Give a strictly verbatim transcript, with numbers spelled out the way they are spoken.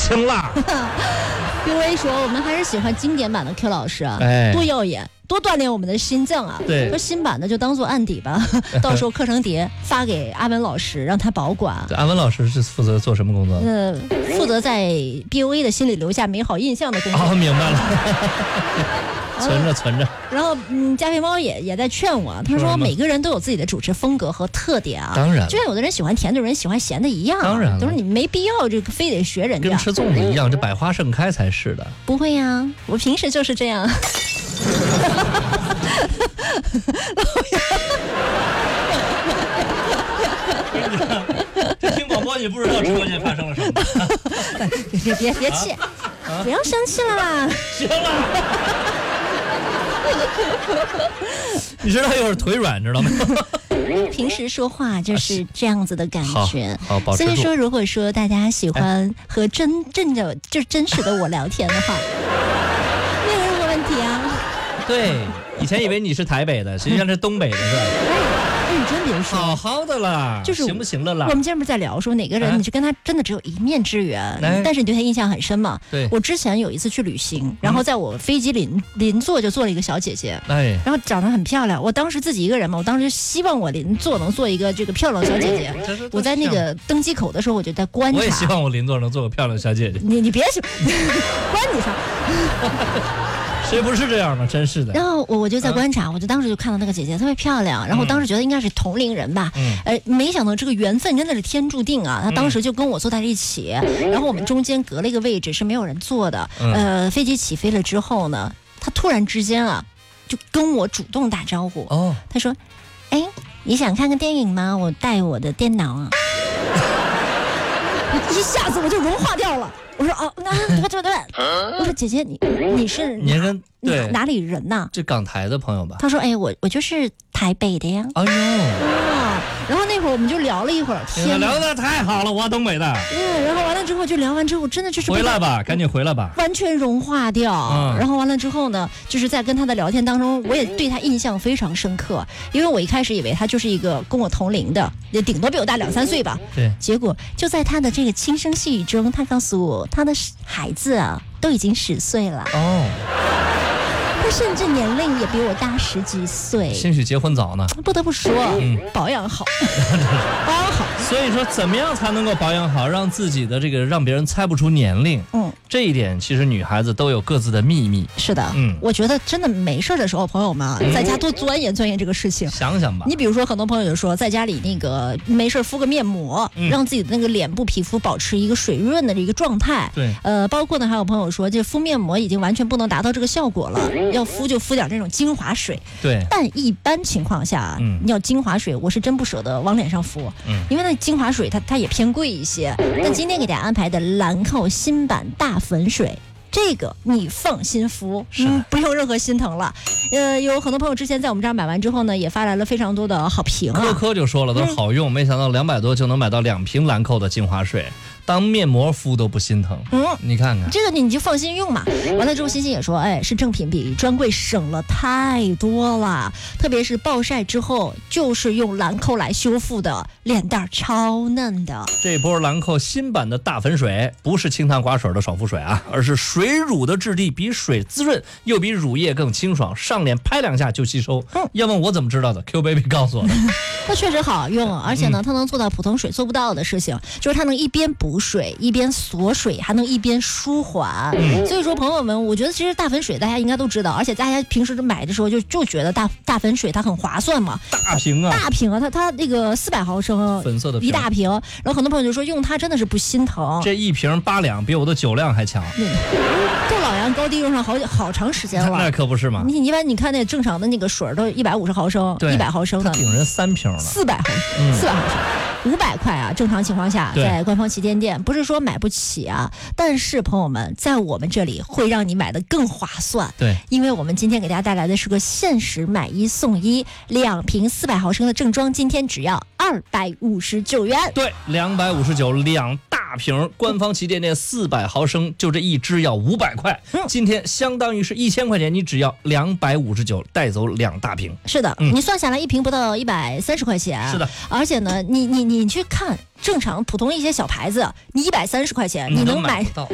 行了。 U A 说我们还是喜欢经典版的 Q 老师啊， 哎， 多耀眼，多锻炼我们的心脏啊。 对， 说新版的就当做案底吧，到时候课程碟发给阿文老师，让他保管。 阿文老师是负责做什么工作？ 呃，负责在 B U A 的心里留下美好印象的工作。 哦，明白了。存着存着， 然后嗯，加菲猫也也在劝我，他说每个人都有自己的主持风格和特点啊， 当然， 就像有的人喜欢甜的，有人喜欢咸的一样、啊， 当然， 都是你没必要这个非得学人家， 跟吃粽子一样，这百花盛开才是的。 不会呀、啊，我平时就是这样。 这听广播你不知道直播间发生了什么？ 别别别别气。啊啊、不要生气了啦！ 行了，你知道一会儿腿软，知道吗？ 平时说话就是这样子的感觉。 好，好， 所以说，如果说大家喜欢和真正的、就真实的我聊天的话，没有任何问题啊。 对，以前以为你是台北的，实际上是东北的，是吧？ 哎，你真别说， 好好的啦， 就是行不行的啦？ 我们今天不是在聊说哪个人，你是跟他真的只有一面之缘， 哎、 但是你对他印象很深嘛？ 对。 我之前有一次去旅行，然后在我飞机邻邻座就坐了一个小姐姐， 哎， 然后长得很漂亮。我当时自己一个人嘛，我当时就希望我邻座能坐一个这个漂亮小姐姐。我在那个登机口的时候，我就在观察。 我也希望我邻座能坐个漂亮小姐姐。 你你别去，关你啥？ 谁不是这样呢？真是的。 然后我我就在观察，嗯、我就当时就看到那个姐姐特别漂亮，然后当时觉得应该是同龄人吧，嗯，呃，没想到这个缘分真的是天注定啊！她当时就跟我坐在了一起，嗯、然后我们中间隔了一个位置是没有人坐的，嗯、呃，飞机起飞了之后呢，她突然之间啊，就跟我主动打招呼，哦，她说：“哎，你想看个电影吗？我带我的电脑啊。”一下子我就融化掉了。我说哦，那对对对，我说姐姐你你是你跟对哪里人呐、啊？ 这港台的朋友吧？ 他说哎我我就是台北的呀。 哎呦， 啊，然后那会儿我们就聊了一会儿天， 聊得太好了，我东北的。 嗯，然后完了之后就聊完之后，真的就是回来吧，赶紧回来吧， 完全融化掉。嗯、然后完了之后呢，就是在跟他的聊天当中，我也对他印象非常深刻，因为我一开始以为他就是一个跟我同龄的，也顶多比我大两三岁吧。 对， 结果就在他的这个轻声细语中，他告诉我。他的孩子啊，都已经十岁了哦，他甚至年龄也比我大十几岁， 兴许结婚早呢。 不得不说，嗯、保养好，保养好。 所以说，怎么样才能够保养好，让自己的这个让别人猜不出年龄？嗯，这一点其实女孩子都有各自的秘密。 是的，嗯，我觉得真的没事的时候，朋友们、嗯、在家多钻研钻研这个事情。 想想吧， 你比如说，很多朋友就说，在家里那个没事敷个面膜，嗯、让自己的那个脸部皮肤保持一个水润的一个状态。 对， 呃，包括呢，还有朋友说，这敷面膜已经完全不能达到这个效果了，要敷就敷点这种精华水。 对， 但一般情况下，嗯，你要精华水，我是真不舍得往脸上敷，嗯，因为那精华水它它也偏贵一些。但今天给大家安排的兰蔻新版大粉水。这个你放心敷，嗯，不用任何心疼了。呃，有很多朋友之前在我们这儿买完之后呢，也发来了非常多的好评啊。 科科就说了都是好用，嗯、没想到两百多就能买到两瓶兰蔻的精华水，当面膜敷都不心疼。嗯，你看看这个你你就放心用嘛。完了之后，欣欣也说，哎，是正品比专柜省了太多了，特别是暴晒之后，就是用兰蔻来修复的，脸蛋超嫩的。 这波兰蔻新版的大粉水不是清汤寡水的爽肤水啊，而是水。水乳的质地比水滋润，又比乳液更清爽，上脸拍两下就吸收。嗯，要问我怎么知道的 ？Q Baby 告诉我的。 它确实好用，而且呢，它能做到普通水做不到的事情，就是它能一边补水，一边锁水，还能一边舒缓。嗯、所以说，朋友们，我觉得其实大粉水大家应该都知道，而且大家平时买的时候就就觉得大大粉水它很划算嘛。 大瓶啊， 大瓶啊，它它那个四百毫升， 粉色的一大瓶，然后很多朋友就说用它真的是不心疼。 这一瓶八两，比我的酒量还强。嗯够老杨高低用上好好长时间了， 那可不是嘛！ 你一般你看那正常的那个水都一百五十毫升，一百毫升的， 他顶人三瓶了， 四百毫升，四百毫升，五百块啊！正常情况下，在官方旗舰店，不是说买不起啊，但是朋友们，在我们这里会让你买的更划算。 对， 因为我们今天给大家带来的是个限时买一送一，两瓶四百毫升的正装，今天只要二百五十九元。 对，两百五十九两大瓶，官方旗舰店四百毫升，就这一支要五百块。嗯，今天相当于是一千块钱，你只要两百五十九带走两大瓶。 是的，嗯、你算下来一瓶不到一百三十块钱。 是的， 而且呢，你你你去看正常普通一些小牌子，你一百三十块钱你能买